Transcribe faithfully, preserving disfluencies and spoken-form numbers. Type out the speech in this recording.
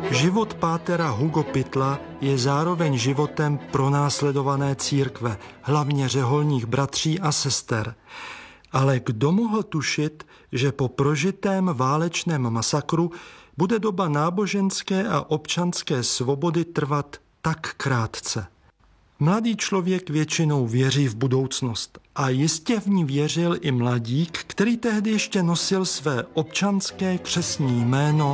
Život pátera Hugo Pytla je zároveň životem pronásledované církve, hlavně řeholních bratří a sester. Ale kdo mohl tušit, že po prožitém válečném masakru bude doba náboženské a občanské svobody trvat tak krátce? Mladý člověk většinou věří v budoucnost a jistě v ní věřil i mladík, který tehdy ještě nosil své občanské křestní jméno